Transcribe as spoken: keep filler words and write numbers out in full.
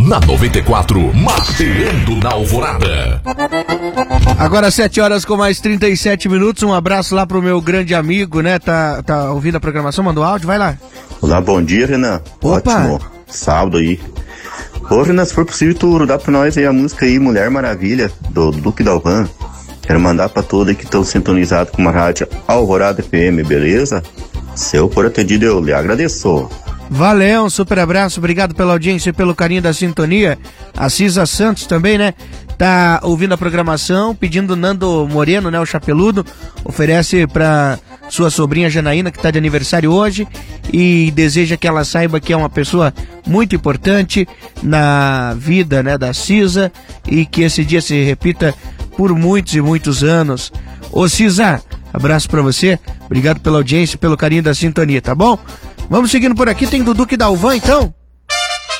na noventa e quatro, Mateando na Alvorada. Agora sete horas com mais trinta e sete minutos, um abraço lá pro meu grande amigo, né, tá, tá ouvindo a programação, mandou áudio, vai lá. Olá, bom dia, Renan. Opa. Ótimo sábado aí. Ô, Renan, se for possível, tu dá pra nós aí a música aí, Mulher Maravilha, do Duque Dalvan. Quero mandar pra todos aí que estão sintonizados com uma rádio Alvorada F M, beleza? Se eu for atendido, eu lhe agradeço. Valeu, um super abraço, obrigado pela audiência e pelo carinho da sintonia. A Cisa Santos também, né? Tá ouvindo a programação, pedindo Nando Moreno, né? O Chapeludo, oferece pra sua sobrinha Janaína, que tá de aniversário hoje, e deseja que ela saiba que é uma pessoa muito importante na vida, né? Da Cisa, e que esse dia se repita por muitos e muitos anos. Ô Cisa, abraço pra você, obrigado pela audiência e pelo carinho da sintonia, tá bom? Vamos seguindo por aqui, tem Dudu que Dalvan então.